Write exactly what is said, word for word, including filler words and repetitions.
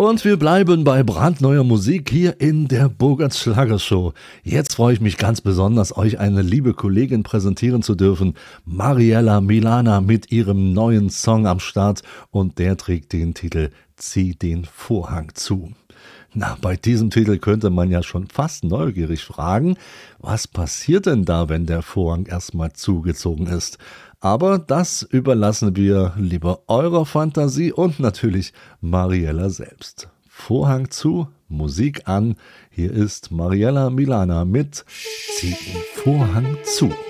Und wir bleiben bei brandneuer Musik hier in der Bogarts Schlagershow. Jetzt freue ich mich ganz besonders, euch eine liebe Kollegin präsentieren zu dürfen. Mariella Milana mit ihrem neuen Song am Start und der trägt den Titel Zieh den Vorhang zu. Na, bei diesem Titel könnte man ja schon fast neugierig fragen, was passiert denn da, wenn der Vorhang erstmal zugezogen ist? Aber das überlassen wir lieber eurer Fantasie und natürlich Mariella selbst. Vorhang zu, Musik an. Hier ist Mariella Milana mit Zieh den Vorhang zu.